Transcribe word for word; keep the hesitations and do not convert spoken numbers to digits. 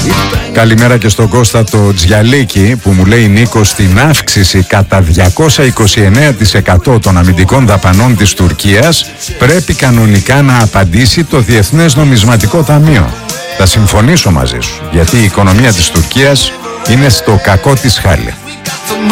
Καλημέρα και στον Κώστα το Τζιαλίκη που μου λέει, Νίκο, στην αύξηση κατά διακόσια είκοσι εννέα τοις εκατό των αμυντικών δαπανών της Τουρκίας πρέπει κανονικά να απαντήσει το Διεθνές Νομισματικό Ταμείο. Θα συμφωνήσω μαζί σου, γιατί η οικονομία της Τουρκίας είναι στο κακό της χάλη.